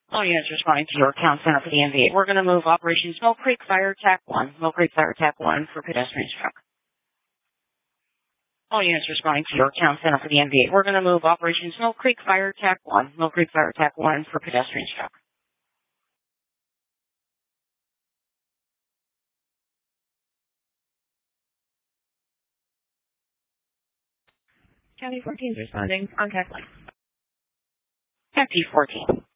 All units responding to your account center for the NV8. We're going to move Operation Mill Creek Fire Attack 1. Mill Creek Fire Attack 1 for pedestrian truck. All units responding to your account center for the NV8. We're going to move Operation Mill Creek Fire Attack 1. Mill Creek Fire Attack 1 for pedestrian truck. County 14 is responding. Contact line. County 14.